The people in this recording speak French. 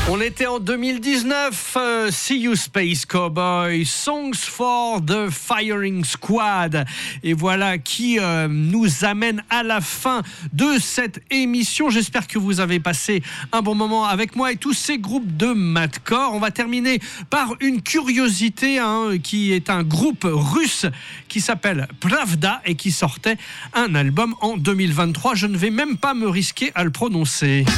On était en 2019, See You Space Cowboy, Songs for the Firing Squad. Et voilà qui nous amène à la fin de cette émission. J'espère que vous avez passé un bon moment avec moi et tous ces groupes de Madcore. On va terminer par une curiosité qui est un groupe russe qui s'appelle Pravda et qui sortait un album en 2023. Je ne vais même pas me risquer à le prononcer.